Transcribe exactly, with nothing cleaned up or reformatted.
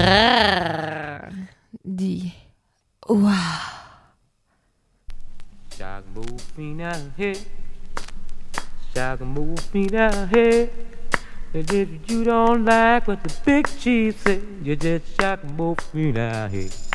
Dis waouh. Shock move me down here. Shock move me down here. And if you don't like what the big chief said, you just shock move me down here.